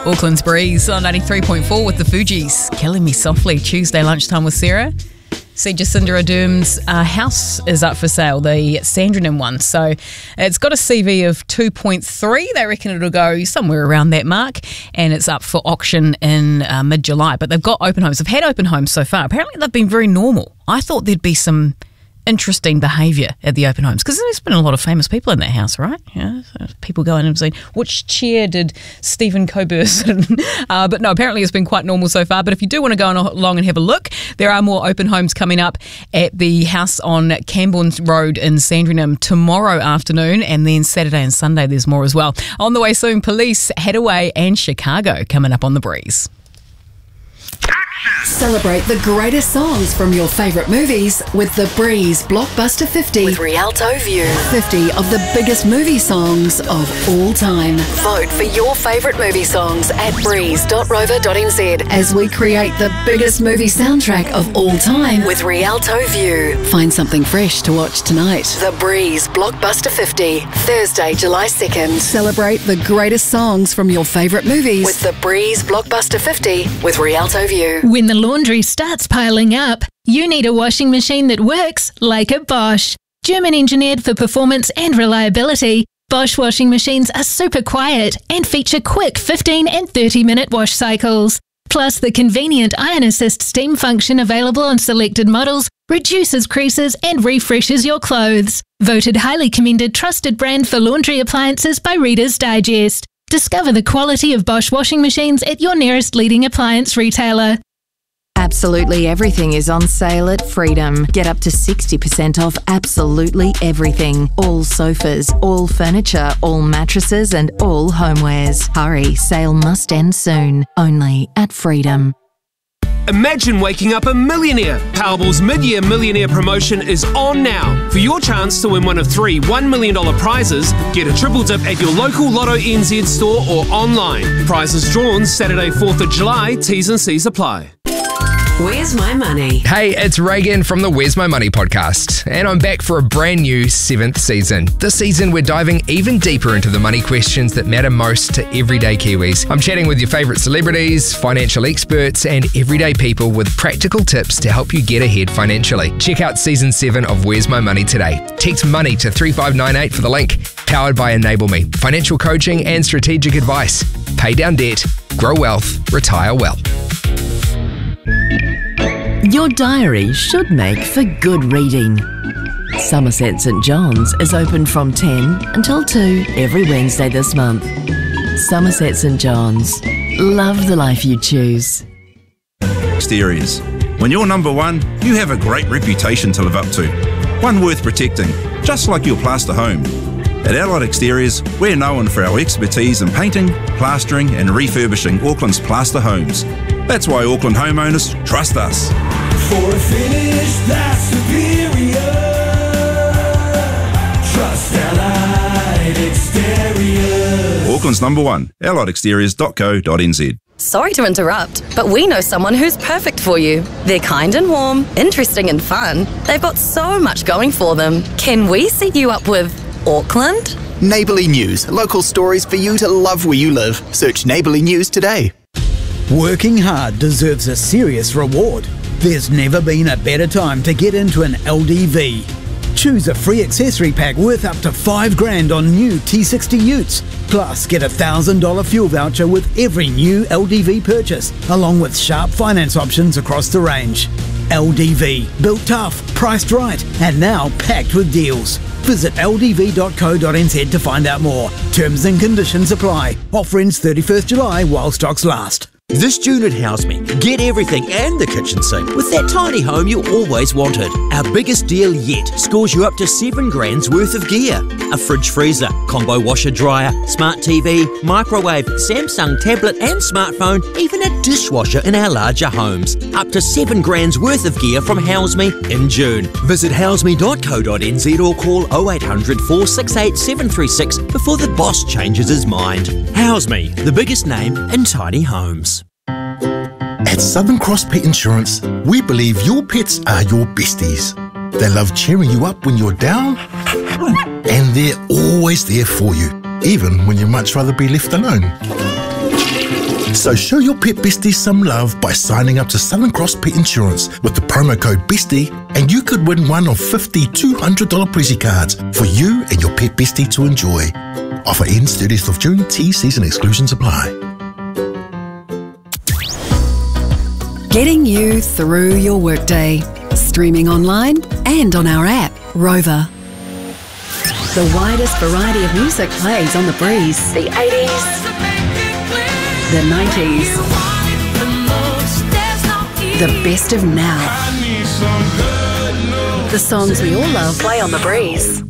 Auckland's Breeze on 93.4 with the Fugees. Killing Me Softly, Tuesday lunchtime with Sarah. See, Jacinda Ardern's house is up for sale, the Sandringham one. So it's got a CV of 2.3. They reckon it'll go somewhere around that mark. And it's up for auction in mid-July. But they've got open homes. They've had open homes so far. Apparently they've been very normal. I thought there'd be some interesting behaviour at the open homes, because there's been a lot of famous people in that house, right? Yeah, so people go in and saying, which chair did Stephen Colbert sit in? But no, apparently it's been quite normal so far. But if you do want to go along and have a look, there are more open homes coming up at the house on Camborne Road in Sandringham tomorrow afternoon, and then Saturday and Sunday there's more as well. On the way soon, Police, Hathaway and Chicago coming up on The Breeze. Celebrate the greatest songs from your favourite movies with the Breeze Blockbuster 50 with Rialto View. 50 of the biggest movie songs of all time. Vote for your favourite movie songs at breeze.rover.nz as we create the biggest movie soundtrack of all time with Rialto View. Find something fresh to watch tonight. The Breeze Blockbuster 50, Thursday, July 2nd. Celebrate the greatest songs from your favourite movies with the Breeze Blockbuster 50 with Rialto View. When the laundry starts piling up, you need a washing machine that works like a Bosch. German engineered for performance and reliability, Bosch washing machines are super quiet and feature quick 15 and 30-minute wash cycles. Plus, the convenient Iron Assist steam function available on selected models reduces creases and refreshes your clothes. Voted highly commended trusted brand for laundry appliances by Reader's Digest. Discover the quality of Bosch washing machines at your nearest leading appliance retailer. Absolutely everything is on sale at Freedom. Get up to 60% off absolutely everything. All sofas, all furniture, all mattresses and all homewares. Hurry, sale must end soon. Only at Freedom. Imagine waking up a millionaire. Powerball's mid-year millionaire promotion is on now. For your chance to win one of 3 $1 million prizes, get a triple dip at your local Lotto NZ store or online. Prizes drawn Saturday 4th of July. T's and C's apply. Where's My Money? Hey, it's Reagan from the Where's My Money podcast, and I'm back for a brand new 7th season. This season, we're diving even deeper into the money questions that matter most to everyday Kiwis. I'm chatting with your favourite celebrities, financial experts, and everyday people with practical tips to help you get ahead financially. Check out Season 7 of Where's My Money today. Text MONEY to 3598 for the link. Powered by Enable Me. Financial coaching and strategic advice. Pay down debt, grow wealth, retire well. Your diary should make for good reading. Somerset St John's is open from 10 until 2 every Wednesday this month. Somerset St John's. Love the life you choose. Exteriors. When you're number one, you have a great reputation to live up to. One worth protecting, just like your plaster home. At Allied Exteriors, we're known for our expertise in painting, plastering and refurbishing Auckland's plaster homes. That's why Auckland homeowners trust us. For a finish that's superior, trust Allied Exteriors. Auckland's number one, alliedexteriors.co.nz. Sorry to interrupt, but we know someone who's perfect for you. They're kind and warm, interesting and fun. They've got so much going for them. Can we set you up with Auckland? Neighbourly News, local stories for you to love where you live. Search Neighbourly News today. Working hard deserves a serious reward. There's never been a better time to get into an LDV. Choose a free accessory pack worth up to $5,000 on new T60 utes. Plus, get a $1,000 fuel voucher with every new LDV purchase, along with sharp finance options across the range. LDV, built tough, priced right, and now packed with deals. Visit ldv.co.nz to find out more. Terms and conditions apply. Offer ends 31st July while stocks last. This June at Houseme, get everything and the kitchen sink with that tiny home you always wanted. Our biggest deal yet scores you up to $7,000 worth of gear. A fridge freezer, combo washer dryer, smart TV, microwave, Samsung tablet and smartphone, even a dishwasher in our larger homes. Up to $7,000 worth of gear from Houseme in June. Visit houseme.co.nz or call 0800 468 736 before the boss changes his mind. Houseme, the biggest name in tiny homes. At Southern Cross Pet Insurance, we believe your pets are your besties. They love cheering you up when you're down, and they're always there for you, even when you'd much rather be left alone. So show your pet bestie some love by signing up to Southern Cross Pet Insurance with the promo code BESTIE, and you could win one of 50 $200 Prezi cards for you and your pet bestie to enjoy. Offer ends 30th of June. T-season exclusions apply. Getting you through your workday. Streaming online and on our app, Rover. The widest variety of music plays on The Breeze. The 80s, the 90s, the best of now. The songs we all love play on The Breeze.